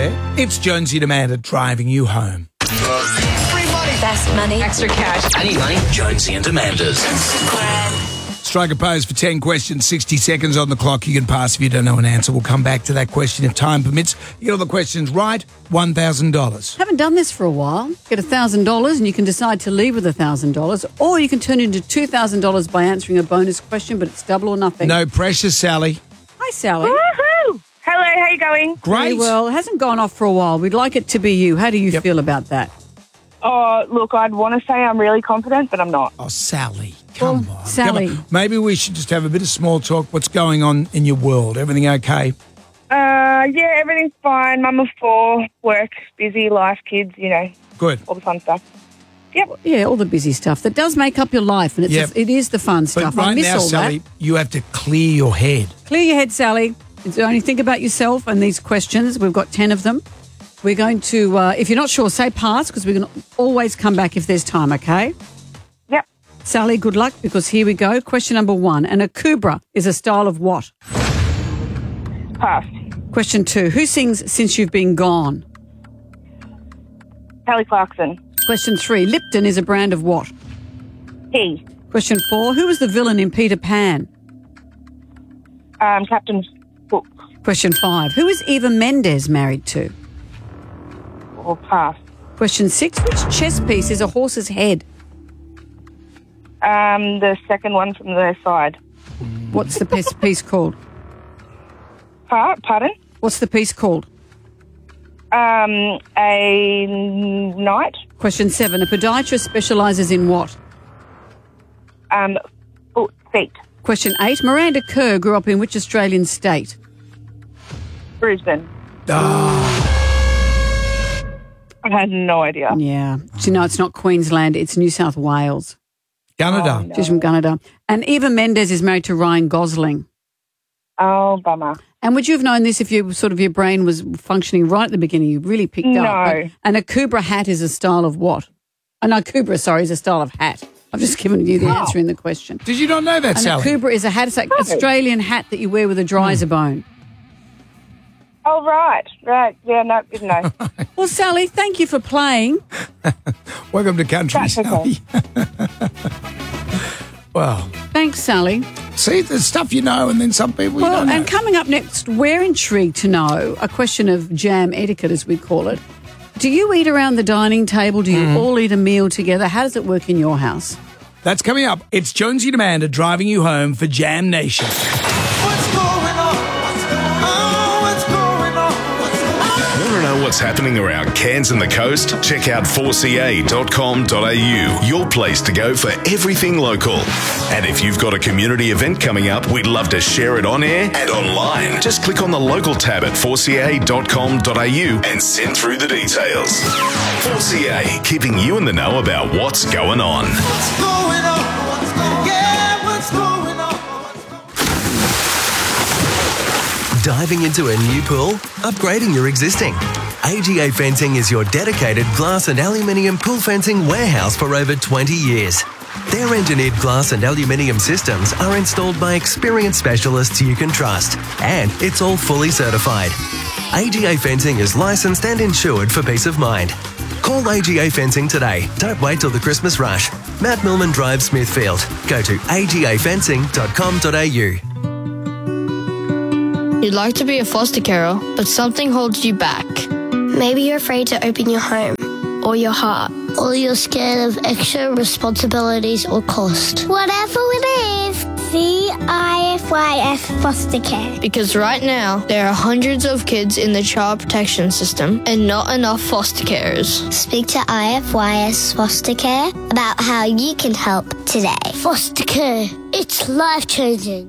there. It's Jonesy and Amanda driving you home. Free money. Best money. Extra cash. I need money. Jonesy and Amanda's. Strike a pose for 10 questions, 60 seconds on the clock. You can pass if you don't know an answer. We'll come back to that question if time permits. You get all the questions right, $1,000. Haven't done this for a while. Get $1,000 and you can decide to leave with $1,000, or you can turn it into $2,000 by answering a bonus question, but it's double or nothing. No pressure, Sally. Hi, Sally. Woohoo! Hello, how you going? Great. Very well. It hasn't gone off for a while. We'd like it to be you. How do you feel about that? Oh, look, I'd want to say I'm really confident, but I'm not. Oh, Sally, come on. Sally. Come on. Maybe we should just have a bit of small talk. What's going on in your world? Everything okay? Yeah, everything's fine. Mum of 4, work, busy, life, kids, Good. all the fun stuff. Yep. Yeah, all the busy stuff that does make up your life, and it is the fun But stuff. I right miss now, all Sally, that. you have to clear your head. Clear your head, Sally. It's only think about yourself and these questions. We've got 10 of them. We're going to, if you're not sure, say pass, because we're going to always come back if there's time, okay? Yep. Sally, good luck, because here we go. Question number 1. An akubra is a style of what? Pass. Question 2. Who sings Since You've Been Gone? Kelly Clarkson. Question 3. Lipton is a brand of what? He. Question 4. Who was the villain in Peter Pan? Captain Hook. Question 5. Who is Eva Mendes married to? Or pass. Question 6. Which chess piece is a horse's head? The second one from the side. What's the piece called? Pardon? What's the piece called? A knight. Question 7. A podiatrist specialises in what? Feet. Question 8. Miranda Kerr grew up in which Australian state? Brisbane. Ah. I had no idea. Yeah. Do you know it's not Queensland, it's New South Wales. Gunnedah. no. She's from Gunnedah. And Eva Mendes is married to Ryan Gosling. Oh, bummer. And would you have known this if your brain was functioning right at the beginning? You really picked up. No. An akubra hat is a style of what? An akubra, sorry, is a style of hat. I've just given you the answer in the question. Did you not know that, An Sally? akubra is a hat. It's like an Australian hat that you wear with a dryzer bone. Oh, right. Right. Yeah, no, didn't know. Well, Sally, thank you for playing. Welcome to country, That's okay. Sally. Well, Thanks, Sally. see, there's stuff you know, and then some people you Well, don't know. and coming up next, we're intrigued to know a question of jam etiquette, as we call it. Do you eat around the dining table? Do you all eat a meal together? How does it work in your house? That's coming up. It's Jonesy and Amanda driving you home for Jam Nation. What's going on? What's going on? Want to know what's happening around Cairns and the coast? Check out 4ca.com.au, your place to go for everything local. And if you've got a community event coming up, we'd love to share it on air and online. Just click on the local tab at 4ca.com.au and send through the details. 4ca, keeping you in the know about what's going on. What's going on? Yeah, what's going on? Diving into a new pool? Upgrading your existing? AGA Fencing is your dedicated glass and aluminium pool fencing warehouse for over 20 years. Their engineered glass and aluminium systems are installed by experienced specialists you can trust, and it's all fully certified. AGA Fencing is licensed and insured for peace of mind. Call AGA Fencing today. Don't wait till the Christmas rush. Matt Millman Drive, Smithfield. Go to agafencing.com.au. You'd like to be a foster carer, but something holds you back. Maybe you're afraid to open your home or your heart, or you're scared of extra responsibilities or cost. Whatever it is, see IFYS Foster Care. Because right now, there are hundreds of kids in the child protection system and not enough foster carers. Speak to IFYS Foster Care about how you can help today. Foster Care, it's life-changing.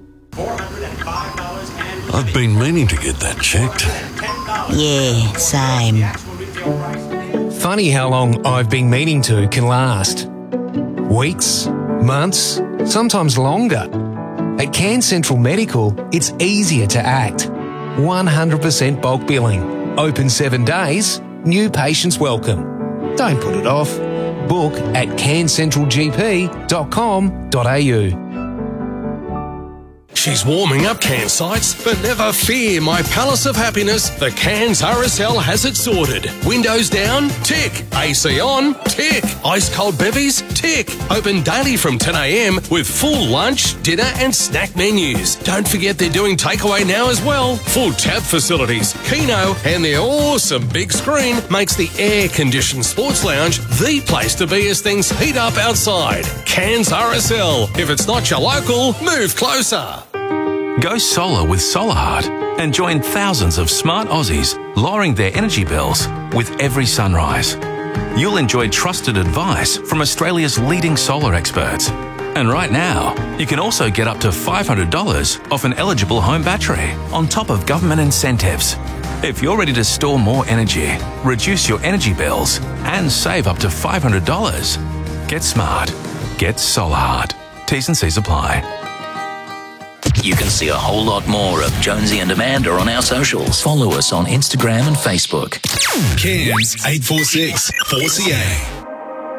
I've been meaning to get that checked. Yeah, same. Funny how long I've been meaning to can last. Weeks, months, sometimes longer. At Cairns Central Medical, it's easier to act. 100% bulk billing. Open 7 days, new patients welcome. Don't put it off. Book at cairnscentralgp.com.au. She's warming up Cairns sites, but never fear, my palace of happiness, the Cairns RSL has it sorted. Windows down? Tick. AC on? Tick. Ice cold bevies? Tick. Open daily from 10 a.m. with full lunch, dinner and snack menus. Don't forget they're doing takeaway now as well. Full tab facilities, Keno and their awesome big screen makes the air-conditioned sports lounge the place to be as things heat up outside. Cairns RSL. If it's not your local, move closer. Go solar with SolarHeart and join thousands of smart Aussies lowering their energy bills with every sunrise. You'll enjoy trusted advice from Australia's leading solar experts. And right now, you can also get up to $500 off an eligible home battery on top of government incentives. If you're ready to store more energy, reduce your energy bills and save up to $500, get smart. Get SolarHeart. T's and C's apply. You can see a whole lot more of Jonesy and Amanda on our socials. Follow us on Instagram and Facebook. Cairns 846 4CA.